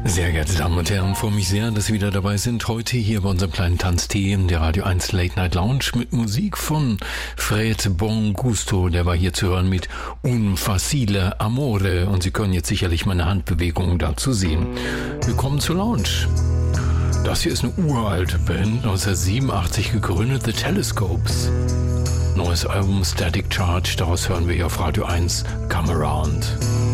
Sehr geehrte Damen und Herren, freue mich sehr, dass Sie wieder dabei sind. Heute hier bei unserem kleinen Tanztee, der Radio 1 Late Night Lounge mit Musik von Fred Bongusto. Der war hier zu hören mit Un facile amore und Sie können jetzt sicherlich meine Handbewegungen dazu sehen. Willkommen zur Lounge. Das hier ist eine uralte Band, 1987 gegründet, The Telescopes. Neues Album Static Charge, daraus hören wir hier auf Radio 1 Come Around.